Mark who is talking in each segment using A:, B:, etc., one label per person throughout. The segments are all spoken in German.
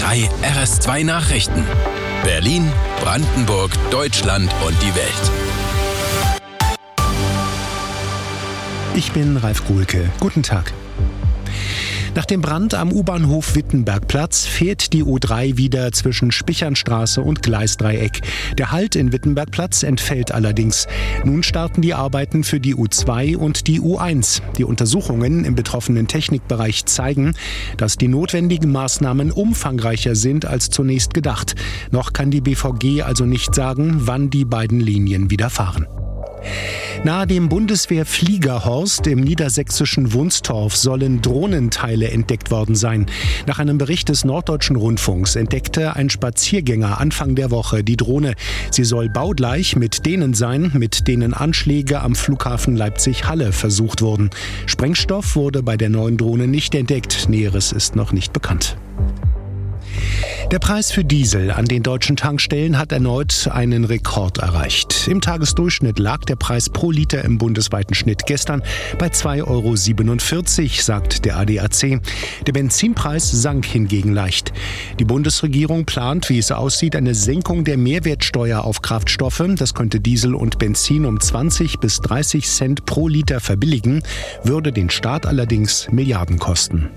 A: 3 RS2 Nachrichten. Berlin, Brandenburg, Deutschland und die Welt.
B: Ich bin Ralf Guhlke. Guten Tag. Nach dem Brand am U-Bahnhof Wittenbergplatz fährt die U3 wieder zwischen Spichernstraße und Gleisdreieck. Der Halt in Wittenbergplatz entfällt allerdings. Nun starten die Arbeiten für die U2 und die U1. Die Untersuchungen im betroffenen Technikbereich zeigen, dass die notwendigen Maßnahmen umfangreicher sind als zunächst gedacht. Noch kann die BVG also nicht sagen, wann die beiden Linien wieder fahren. Nahe dem Bundeswehr-Fliegerhorst im niedersächsischen Wunstorf sollen Drohnenteile entdeckt worden sein. Nach einem Bericht des Norddeutschen Rundfunks entdeckte ein Spaziergänger Anfang der Woche die Drohne. Sie soll baugleich mit denen sein, mit denen Anschläge am Flughafen Leipzig-Halle versucht wurden. Sprengstoff wurde bei der neuen Drohne nicht entdeckt. Näheres ist noch nicht bekannt. Der Preis für Diesel an den deutschen Tankstellen hat erneut einen Rekord erreicht. Im Tagesdurchschnitt lag der Preis pro Liter im bundesweiten Schnitt gestern bei 2,47 €, sagt der ADAC. Der Benzinpreis sank hingegen leicht. Die Bundesregierung plant, wie es aussieht, eine Senkung der Mehrwertsteuer auf Kraftstoffe. Das könnte Diesel und Benzin um 20 bis 30 Cent pro Liter verbilligen, würde den Staat allerdings Milliarden kosten.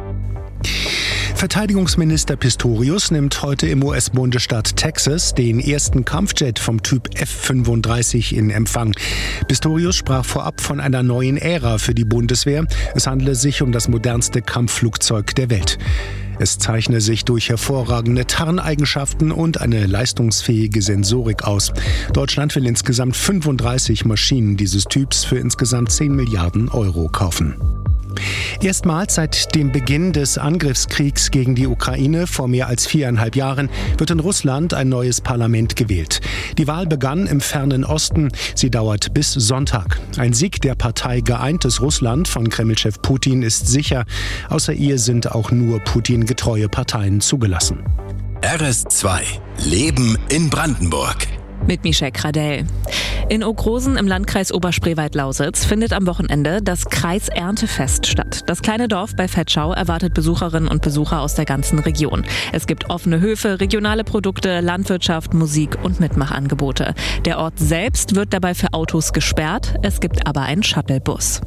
B: Verteidigungsminister Pistorius nimmt heute im US-Bundesstaat Texas den ersten Kampfjet vom Typ F-35 in Empfang. Pistorius sprach vorab von einer neuen Ära für die Bundeswehr. Es handele sich um das modernste Kampfflugzeug der Welt. Es zeichne sich durch hervorragende Tarneigenschaften und eine leistungsfähige Sensorik aus. Deutschland will insgesamt 35 Maschinen dieses Typs für insgesamt 10 Milliarden € kaufen. Erstmals seit dem Beginn des Angriffskriegs gegen die Ukraine vor mehr als 4,5 Jahren wird in Russland ein neues Parlament gewählt. Die Wahl begann im fernen Osten. Sie dauert bis Sonntag. Ein Sieg der Partei Geeintes Russland von Kremlchef Putin ist sicher. Außer ihr sind auch nur Putin-getreue Parteien zugelassen.
A: RS2 Leben in Brandenburg.
C: Mit Michelle Kradell. In Ogrosen im Landkreis Oberspreewald-Lausitz findet am Wochenende das Kreiserntefest statt. Das kleine Dorf bei Vetschau erwartet Besucherinnen und Besucher aus der ganzen Region. Es gibt offene Höfe, regionale Produkte, Landwirtschaft, Musik und Mitmachangebote. Der Ort selbst wird dabei für Autos gesperrt. Es gibt aber einen Shuttlebus.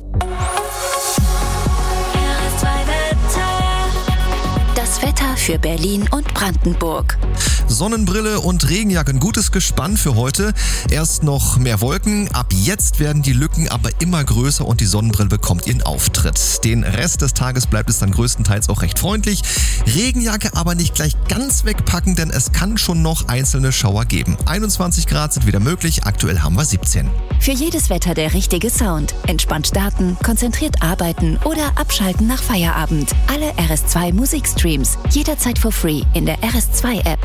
D: Das Wetter für Berlin und Brandenburg.
E: Sonnenbrille und Regenjacke, ein gutes Gespann für heute. Erst noch mehr Wolken, ab jetzt werden die Lücken aber immer größer und die Sonnenbrille bekommt ihren Auftritt. Den Rest des Tages bleibt es dann größtenteils auch recht freundlich. Regenjacke aber nicht gleich ganz wegpacken, denn es kann schon noch einzelne Schauer geben. 21 Grad sind wieder möglich, aktuell haben wir 17.
D: Für jedes Wetter der richtige Sound. Entspannt starten, konzentriert arbeiten oder abschalten nach Feierabend. Alle RS2 Musikstreams jederzeit for free in der RS2 App.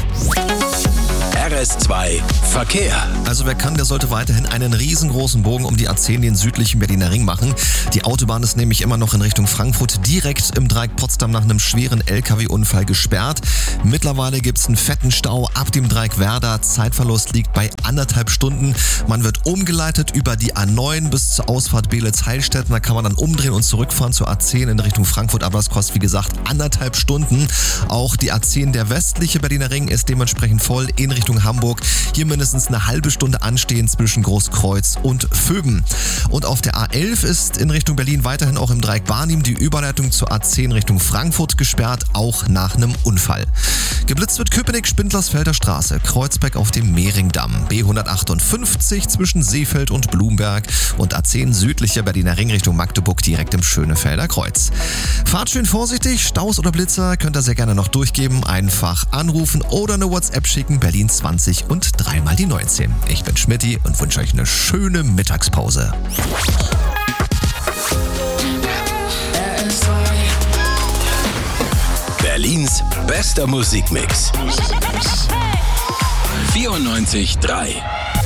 A: RS2 Verkehr.
E: Also wer kann, der sollte weiterhin einen riesengroßen Bogen um die A10, den südlichen Berliner Ring machen. Die Autobahn ist nämlich immer noch in Richtung Frankfurt direkt im Dreieck Potsdam nach einem schweren LKW-Unfall gesperrt. Mittlerweile gibt es einen fetten Stau ab dem Dreieck Werder. Zeitverlust liegt bei 1,5 Stunden. Man wird umgeleitet über die A9 bis zur Ausfahrt Beelitz-Heilstätten. Da kann man dann umdrehen und zurückfahren zur A10 in Richtung Frankfurt. Aber das kostet, wie gesagt, 1,5 Stunden. Auch die A10, der westliche Berliner Ring, ist dementsprechend voll in Richtung Hamburg. Hier mindestens eine halbe Stunde anstehen zwischen Großkreuz und Vöben. Und auf der A11 ist in Richtung Berlin weiterhin auch im Dreieck Barnim die Überleitung zur A10 Richtung Frankfurt gesperrt, auch nach einem Unfall. Geblitzt wird Köpenick-Spindlersfelder Straße, Kreuzberg auf dem Mehringdamm, B158 zwischen Seefeld und Blumberg und A10 südlicher Berliner Ring Richtung Magdeburg direkt im Schönefelder Kreuz. Fahrt schön vorsichtig, Staus oder Blitzer könnt ihr sehr gerne noch durchgeben. Einfach anrufen oder eine WhatsApp schicken, Berlin 20 und 3 mal die 19. Ich bin Schmitty und wünsche euch eine schöne Mittagspause.
A: Berlins bester Musikmix. 94.3